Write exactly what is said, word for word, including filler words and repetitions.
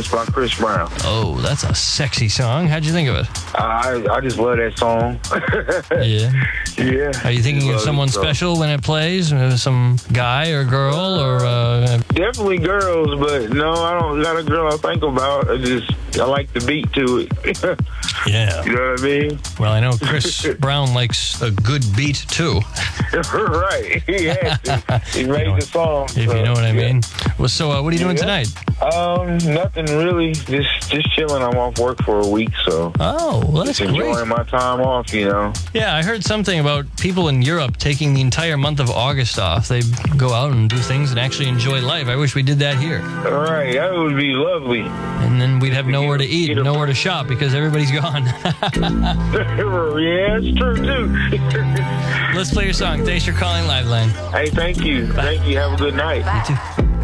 Promise by Chris Brown. Oh, that's a sexy song. How'd you think of it? I I just love that song. Yeah. Yeah. Are you thinking of someone special when it plays? Uh, Some guy or girl or... Uh... Definitely girls, but no, I don't got a girl I think about. I just, I like the beat to it. Yeah. You know what I mean? Well, I know Chris Brown likes a good beat, too. Right. He had to. He made You know, the song. If so, you know what I yeah. mean. Well, so uh, what are you doing Yeah. tonight? Um, nothing really. Just just chilling. I'm off work for a week, so Oh, well, that's just enjoying great. my time off, you know. Yeah, I heard something about people in Europe taking the entire month of August off. They go out and do things and actually enjoy life. I wish we did that here. All right, that would be lovely. And then we'd have nowhere to eat, Get a- nowhere to shop because everybody's gone. Yeah, it's true too. Let's play your song. Thanks for calling Liveline. Hey, thank you. Thank you. Have a good night. You too.